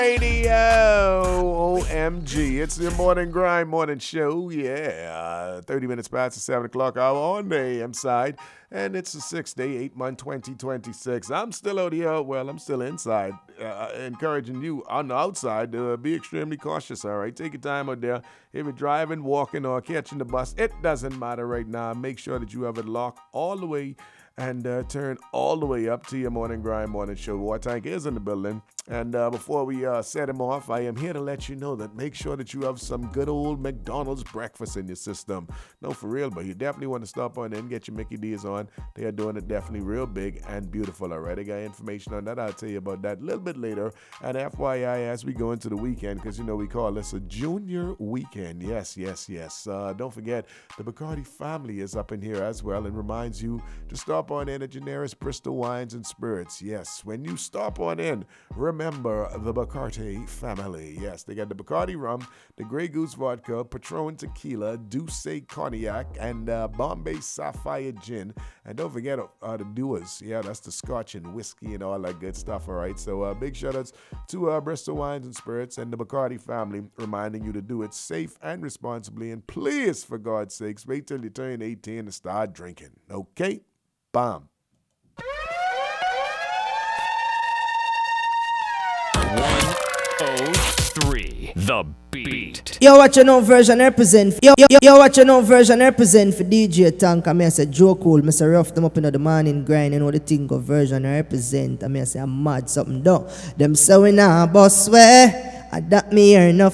Radio OMG. It's the Morning Grind Morning Show. Yeah. 30 minutes past the 7 o'clock hour on the AM side. And it's the 6th day, 8 month 2026. I'm still out here. Well, I'm still inside. Encouraging you on the outside to be extremely cautious, all right? Take your time out there. If you're driving, walking, or catching the bus, it doesn't matter right now. Make sure that you have it locked all the way and turn all the way up to your Morning Grind Morning Show. War Tank is in the building. And before we set him off, I am here to let you know that make sure that you have some good old McDonald's breakfast in your system. No, for real, but you definitely want to stop on in and get your Mickey D's on. They are doing it definitely real big and beautiful, all right? I got information on that. I'll tell you about that a little bit later. And FYI, as we go into the weekend, because, you know, we call this a junior weekend. Yes. Don't forget, the Bacardi family is up in here as well and reminds you to stop on in at your nearest Bristol Wines and Spirits. Yes, when you stop on in, remember the Bacardi family. Yes, they got the Bacardi rum, the Grey Goose vodka, Patron tequila, Douce cognac, and Bombay Sapphire gin. And don't forget the Dewas. Yeah, that's the scotch and whiskey and all that good stuff, all right? So big shout-outs to Bristol Wines and Spirits and the Bacardi family, reminding you to do it safe and responsibly. And please, for God's sakes, wait till you turn 18 to start drinking, okay? Bomb. 103 The Beat. Yo, watch your own version represent. Yo, watch your own version represent for DJ Tank. I mean, I say Joe Cool. I say rough them up in the morning grind. You know the thing of version represent. I mean, I say I'm mad something done. Them say we nah boss way. I that me here enough.